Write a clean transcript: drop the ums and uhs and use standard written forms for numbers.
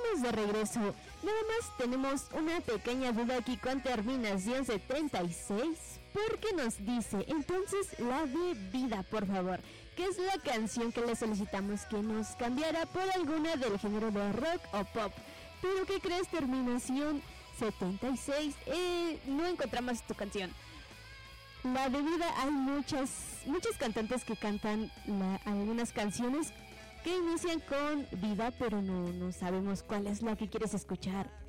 estamos de regreso. Nada más tenemos una pequeña duda aquí con terminación 76, porque nos dice, entonces la de vida, por favor, que es la canción que le solicitamos que nos cambiara por alguna del género de rock o pop. Pero ¿qué crees? Terminación 76, no encontramos tu canción. La de vida, hay muchas cantantes que cantan algunas canciones que inician con vida, pero no sabemos cuál es la que quieres escuchar.